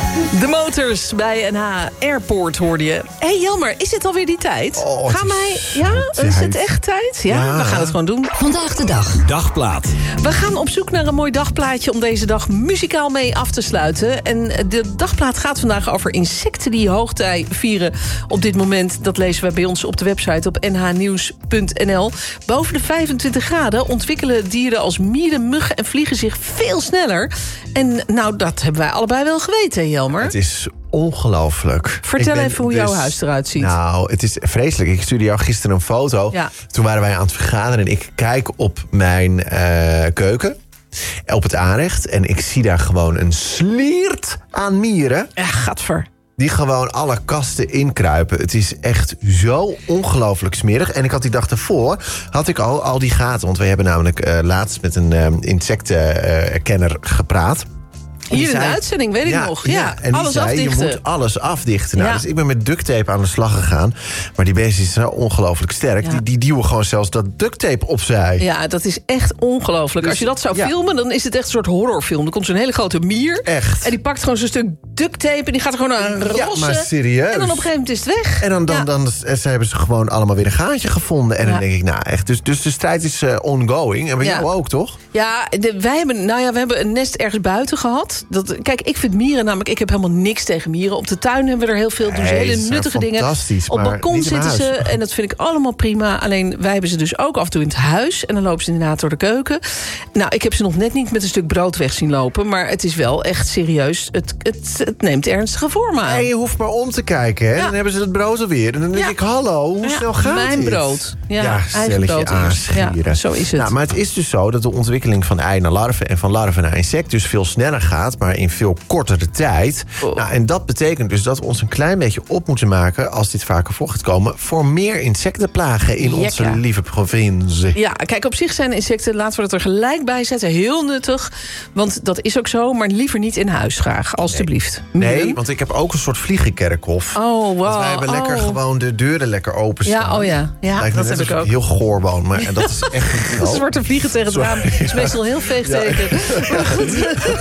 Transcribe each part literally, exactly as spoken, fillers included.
De Motors bij N H Airport hoorde je. Hé hey Jelmer, is het alweer die tijd? Oh, Gaan wij... Ja, is het echt tijd? Ja, ja, we gaan het gewoon doen. Vandaag de dag. Dagplaat. We gaan op zoek naar een mooi dagplaatje om deze dag muzikaal mee af te sluiten. En de dagplaat gaat vandaag over insecten die hoogtij vieren op dit moment. Dat lezen we bij ons op de website op n h nieuws punt n l. Boven de vijfentwintig graden ontwikkelen dieren als mieren, muggen en vliegen zich veel sneller. En nou, dat hebben wij allebei wel geweten, hè, Jelmer. Het is ongelooflijk. Vertel ben even hoe dus, jouw huis eruit ziet. Nou, het is vreselijk. Ik stuurde jou gisteren een foto. Ja. Toen waren wij aan het vergaderen en ik kijk op mijn uh, keuken. Op het aanrecht. En ik zie daar gewoon een sliert aan mieren. Ja, gadver. Die gewoon alle kasten inkruipen. Het is echt zo ongelooflijk smerig. En ik had die dag ervoor, had ik al, al die gaten. Want we hebben namelijk uh, laatst met een uh, insectenkenner uh, gepraat. Hier in zei, de uitzending, weet ik ja, nog. Ja, ja, en alles die zei, afdichten. Je moet alles afdichten. Nou, ja. Dus ik ben met duct tape aan de slag gegaan. Maar die beesten is zo ongelooflijk sterk. Ja. Die, die duwen gewoon zelfs dat duct tape opzij. Ja, dat is echt ongelooflijk. Dus, als je dat zou ja. filmen, dan is het echt een soort horrorfilm. Er komt zo'n hele grote mier. Echt. En die pakt gewoon zo'n stuk duct tape en die gaat er gewoon aan rossen. Ja, maar serieus. En dan op een gegeven moment is het weg. En dan, dan, ja. dan, dan ze hebben ze gewoon allemaal weer een gaatje gevonden. En ja. dan denk ik, nou echt. Dus, dus de strijd is uh, ongoing. En bij ja. jou ook, toch? Ja, de, wij hebben, nou ja, we hebben een nest ergens buiten gehad. Dat, kijk, ik vind mieren namelijk... Ik heb helemaal niks tegen mieren. Op de tuin hebben we er heel veel. Doen ze hey, hele nuttige dingen. Op balkon zitten ze. En dat vind ik allemaal prima. Alleen wij hebben ze dus ook af en toe in het huis. En dan lopen ze inderdaad door de keuken. Nou, ik heb ze nog net niet met een stuk brood weg zien lopen. Maar het is wel echt serieus. Het, het, het neemt ernstige vormen aan. Hey, je hoeft maar om te kijken. Hè? Ja. Dan hebben ze het brood alweer. En dan denk ja. ik, hallo, hoe ja, snel gaat mijn dit? brood. Ja, ja eigen brood. Aanschieren. Ja, zo is het. Nou, maar het is dus zo dat de ontwikkeling van ei naar larven... en van larven naar insect dus veel sneller gaat... maar in veel kortere tijd. Oh. Nou, en dat betekent dus dat we ons een klein beetje op moeten maken... als dit vaker voor gaat komen... voor meer insectenplagen in Jekka. Onze lieve provincie. Ja, kijk, op zich zijn insecten, laten we het er gelijk bij zetten... heel nuttig, want dat is ook zo... maar liever niet in huis graag, alstublieft. Nee, nee, want ik heb ook een soort vliegenkerkhof. Oh, wow. Want wij hebben lekker oh. gewoon de deuren lekker openstaan. Ja, oh ja, ja Lijkt dat heb ik ook. Heel goorboon, maar en dat is echt niet zo. Zwarte vliegen tegen het raam. Dat is meestal heel veeg ja. tegen. Maar goed.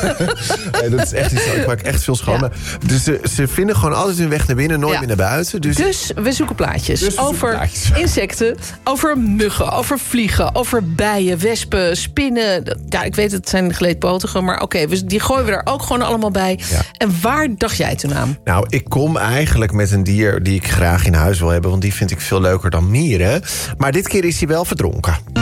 Nee, dat is echt niet zo. Ik maak echt veel schoon. Ja. Dus ze, ze vinden gewoon altijd hun weg naar binnen, nooit ja. meer naar buiten. Dus, dus we zoeken plaatjes. Dus we over zoeken plaatjes. Insecten, over muggen, over vliegen, over bijen, wespen, spinnen. Ja, ik weet het zijn geleedpotigen, maar oké, okay, die gooien we er ook gewoon allemaal bij. Ja. En waar dacht jij toen aan? Nou, ik kom eigenlijk met een dier die ik graag in huis wil hebben, want die vind ik veel leuker dan mieren. Maar dit keer is hij wel verdronken.